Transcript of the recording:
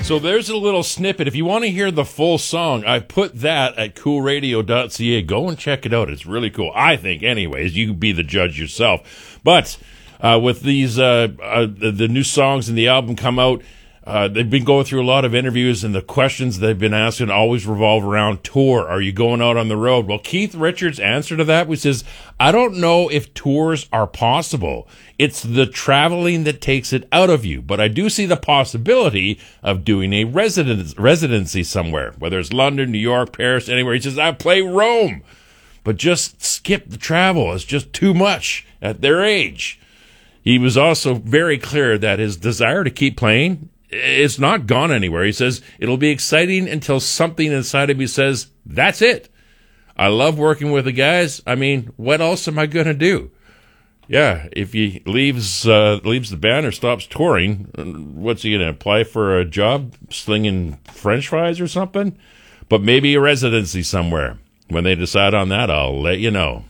So there's a little snippet. If you want to hear the full song, I put that at coolradio.ca. Go and check it out. It's really cool. I think, anyways. You can be the judge yourself. But with these the new songs in the album come out, they've been going through a lot of interviews, and the questions they've been asking always revolve around tour. Are you going out on the road? Well, Keith Richards' answer to that was says, I don't know if tours are possible. It's the traveling that takes it out of you. But I do see the possibility of doing a residency somewhere, whether it's London, New York, Paris, anywhere. He says, I play Rome. But just skip the travel. It's just too much at their age. He was also very clear that his desire to keep playing, it's not gone anywhere. He says, it'll be exciting until something inside of me says, that's it. I love working with the guys. I mean, what else am I going to do? Yeah, if he leaves the band or stops touring, what's he going to apply for a job slinging French fries or something? But maybe a residency somewhere. When they decide on that, I'll let you know.